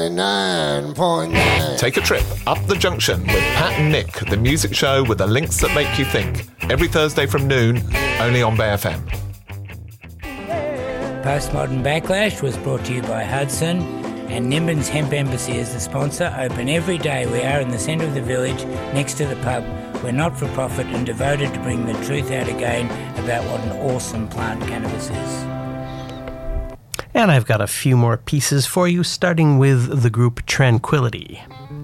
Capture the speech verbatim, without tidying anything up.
ninety-nine point nine. Take a trip up the junction with Pat and Nick, the music show with the links that make you think. Every Thursday from noon, only on Bay F M. Postmodern Backlash was brought to you by Hudson, and Nimbin's Hemp Embassy is the sponsor. Open every day. We are in the centre of the village, next to the pub. We're not-for-profit and devoted to bring the truth out again about what an awesome plant cannabis is. And I've got a few more pieces for you, starting with the group Tranquility.